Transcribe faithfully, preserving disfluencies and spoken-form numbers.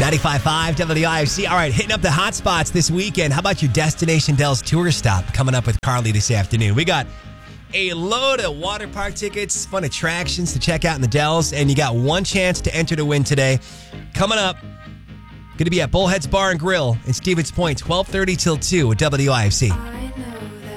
ninety-five point five W I F C. All right, hitting up the hot spots this weekend. How about your Destination Dells tour stop coming up with Carly this afternoon? We got a load of water park tickets, fun attractions to check out in the Dells, and you got one chance to enter to win today. Coming up, going to be at Bullheads Bar and Grill in Stevens Point, twelve thirty till two with W I F C.